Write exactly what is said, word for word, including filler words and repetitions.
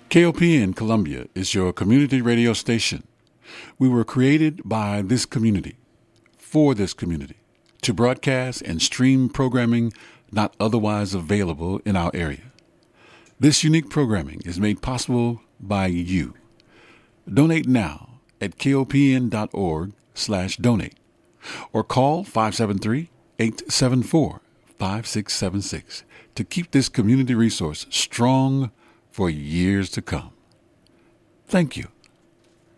K O P N Columbia is your community radio station. We were created by this community, for this community, to broadcast and stream programming not otherwise available in our area. This unique programming is made possible by you. Donate now at kopn.org slash donate or call five seven three, eight seven four, five six seven six to keep this community resource strong for years to come. Thank you.